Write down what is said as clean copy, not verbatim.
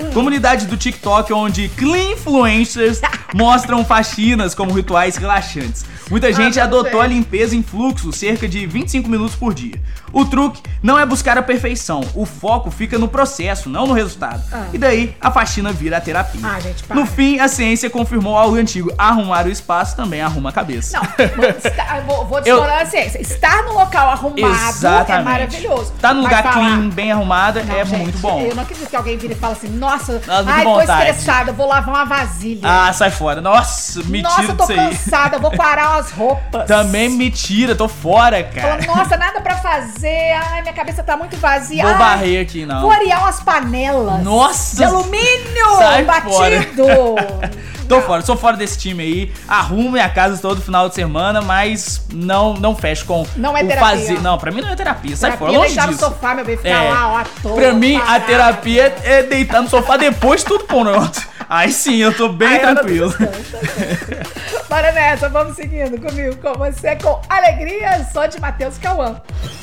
Comunidade do TikTok, onde clean influencers mostram faxinas como rituais relaxantes. Muita gente adotou a limpeza em fluxo, cerca de 25 minutos por dia. O truque não é buscar a perfeição, o foco fica no processo, não no resultado. E daí, a faxina vira a terapia. Gente, para. No fim, a ciência confirmou algo antigo: arrumar o espaço também arruma a cabeça. Não, vou discordar a ciência. Estar no local arrumado é maravilhoso. Tá no lugar clean, bem arrumada, não, é gente, muito bom. Eu não acredito que alguém vire e fale assim, nossa, que tô vontade. estressada, vou lavar uma vasilha. Sai fora. Nossa, me tira tô disso aí. cansada, vou parar as roupas. Também me tira, tô fora, cara. Falando, nossa, nada pra fazer. Ai, minha cabeça tá muito vazia. Vou varrer aqui, não. Vou arear umas panelas. Nossa! De alumínio Sai batido. Tô fora, sou fora desse time aí. Arrumo minha casa todo final de semana, mas não fecho com não é o terapia. fazer. Não, pra mim não é terapia. Sai fora, é longe deitar disso. no sofá, meu bem, ficar lá, ó, à toa. Pra mim, a terapia é deitar no sofá depois de tudo pronto. Aí sim, eu tô bem tranquilo. Bora nessa, vamos seguindo comigo, com você, com alegria. Sou de Matheus Cauã.